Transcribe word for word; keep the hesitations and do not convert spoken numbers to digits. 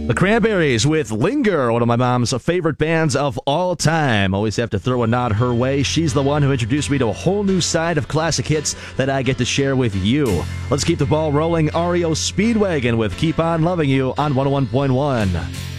The Cranberries with Linger, one of my mom's favorite bands of all time. Always have to throw a nod her way. She's the one who introduced me to a whole new side of classic hits that I get to share with you. Let's keep the ball rolling. R E O Speedwagon with Keep On Loving You on one oh one point one.